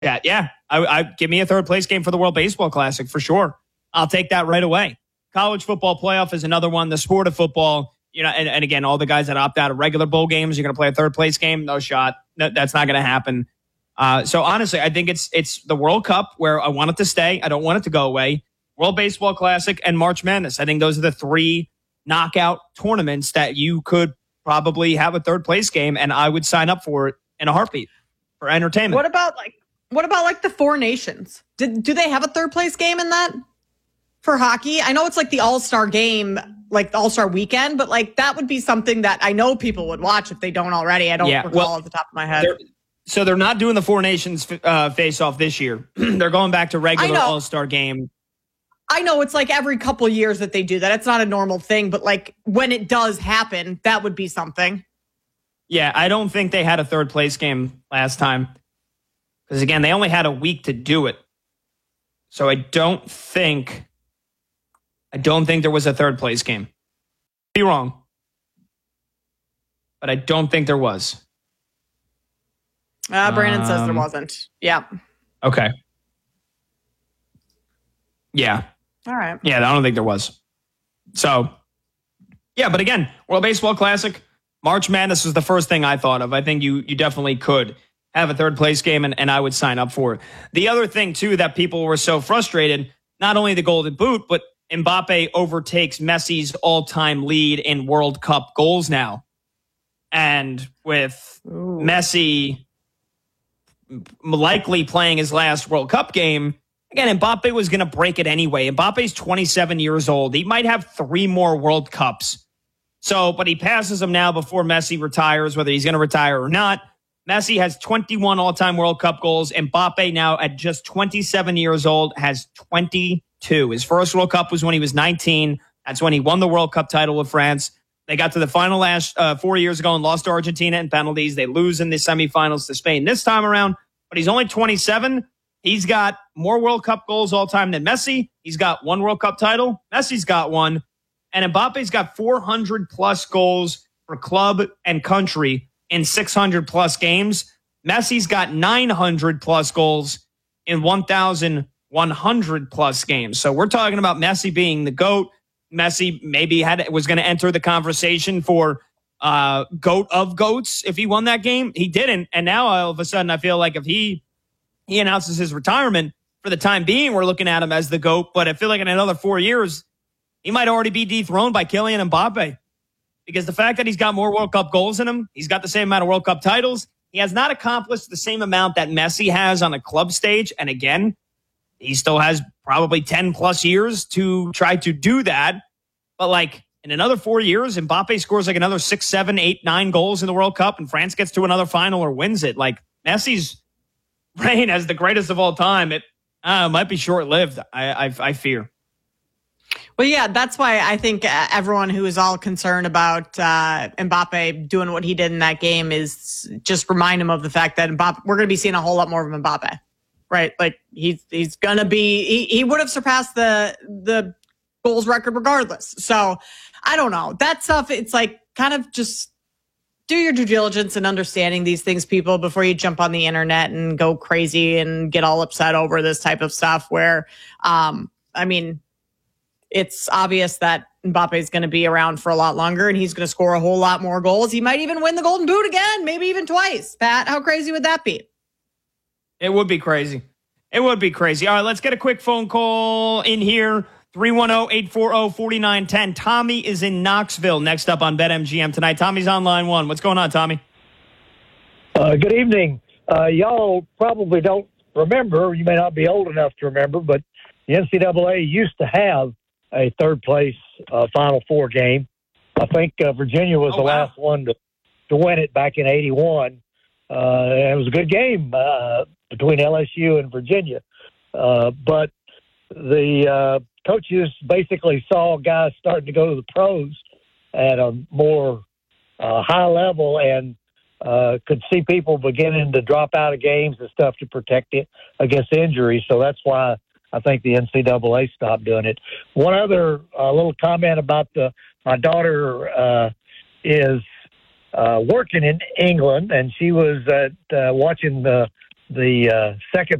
Yeah. I give me a third place game for the World Baseball Classic for sure. I'll take that right away. College football playoff is another one. The sport of football, and again, all the guys that opt out of regular bowl games, you're going to play a third place game. No shot. That's not going to happen. So honestly, I think it's the World Cup where I want it to stay. I don't want it to go away. World Baseball Classic and March Madness. I think those are the three knockout tournaments that you could probably have a third place game, and I would sign up for it in a heartbeat for entertainment. What about the Four Nations? Do they have a third place game in that for hockey? I know it's like the All-Star game, like the All-Star weekend, but like that would be something that I know people would watch if they don't already. I don't recall at the top of my head. So they're not doing the Four Nations face-off this year. They're going back to regular All-Star game. I know it's like every couple years that they do that. It's not a normal thing, but like when it does happen, that would be something. Yeah, I don't think they had a third place game last time. Because again, they only had a week to do it. So I don't think there was a third place game. Be wrong. But I don't think there was. Brandon says there wasn't. Yeah. Okay. Yeah. All right. Yeah, I don't think there was. So, yeah, but again, World Baseball Classic, March Madness was the first thing I thought of. I think you definitely could have a third place game, and I would sign up for it. The other thing, too, that people were so frustrated, not only the Golden Boot, but Mbappe overtakes Messi's all-time lead in World Cup goals now. And with Messi likely playing his last World Cup game, again, Mbappe was going to break it anyway. Mbappe's 27 years old. He might have 3 more World Cups. But he passes him now before Messi retires, whether he's going to retire or not. Messi has 21 all-time World Cup goals. Mbappe now at just 27 years old has 22. His first World Cup was when he was 19. That's when he won the World Cup title with France. They got to the final last 4 years ago and lost to Argentina in penalties. They lose in the semifinals to Spain this time around, but he's only 27. He's got more World Cup goals all time than Messi. He's got 1 World Cup title. Messi's got 1. And Mbappe's got 400-plus goals for club and country in 600-plus games. Messi's got 900-plus goals in 1,100-plus games. So we're talking about Messi being the GOAT. Messi maybe was going to enter the conversation for GOAT of GOATs if he won that game. He didn't. And now all of a sudden I feel like if he announces his retirement, for the time being, we're looking at him as the GOAT. But I feel like in another 4 years, he might already be dethroned by Kylian Mbappe. Because the fact that he's got more World Cup goals in him, he's got the same amount of World Cup titles, he has not accomplished the same amount that Messi has on a club stage. And again, he still has probably 10-plus years to try to do that. But like in another 4 years, Mbappe scores like another 6, 7, 8, 9 goals in the World Cup and France gets to another final or wins it. Like Messi's reign as the greatest of all time, it might be short-lived, I fear. Well, yeah, that's why I think everyone who is all concerned about Mbappe doing what he did in that game is just remind him of the fact that we're going to be seeing a whole lot more of Mbappe, right? Like he's going to be, he would have surpassed the goals record regardless. So I don't know. That stuff, it's like kind of just do your due diligence in understanding these things, people, before you jump on the internet and go crazy and get all upset over this type of stuff where, it's obvious that Mbappe is going to be around for a lot longer and he's going to score a whole lot more goals. He might even win the Golden Boot again, maybe even twice. Pat, how crazy would that be? It would be crazy. It would be crazy. All right, let's get a quick phone call in here. 310-840-4910. Tommy is in Knoxville next up on BetMGM tonight. Tommy's on line 1. What's going on, Tommy? Good evening. Y'all probably don't remember. You may not be old enough to remember, but the NCAA used to have a third-place Final Four game. I think Virginia was the last one to win it back in 81. It was a good game between LSU and Virginia. But the coaches basically saw guys starting to go to the pros at a more high level and could see people beginning to drop out of games and stuff to protect it against injury. So that's why I think the NCAA stopped doing it. One other little comment about my daughter is working in England, and she was watching the the second